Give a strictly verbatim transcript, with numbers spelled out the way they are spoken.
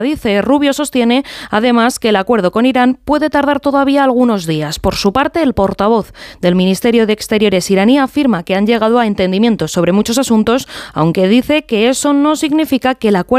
Dice Rubio sostiene, además, que el acuerdo con Irán puede tardar todavía algunos días. Por su parte, el portavoz del Ministerio de Exteriores iraní afirma que han llegado a entendimientos sobre muchos asuntos, aunque dice que eso no significa que el acuerdo